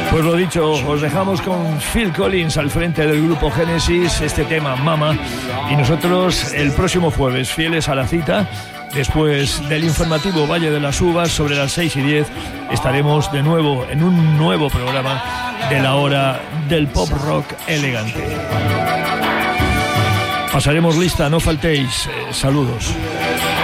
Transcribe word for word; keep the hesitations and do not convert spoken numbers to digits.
Pues lo dicho, os dejamos con Phil Collins al frente del grupo Genesis, este tema Mama, y nosotros el próximo jueves, fieles a la cita, después del informativo Valle de las Uvas, sobre las seis y diez, estaremos de nuevo en un nuevo programa de la hora del pop rock elegante. Pasaremos lista, no faltéis. Eh, saludos.